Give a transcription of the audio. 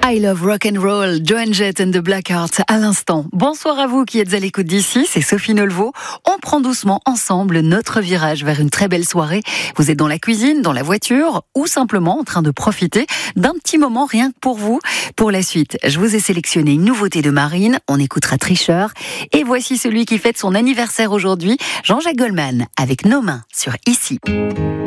I Love Rock and Roll, Joan Jett and the Blackhearts à l'instant. Bonsoir à vous qui êtes à l'écoute d'ici, c'est Sophie Nolveau. On prend doucement ensemble notre virage vers une très belle soirée. Vous êtes dans la cuisine, dans la voiture ou simplement en train de profiter d'un petit moment rien que pour vous. Pour la suite, je vous ai sélectionné une nouveauté de Marine, on écoutera Tricheur. Et voici celui qui fête son anniversaire aujourd'hui, Jean-Jacques Goldman, avec Nos mains sur Ici.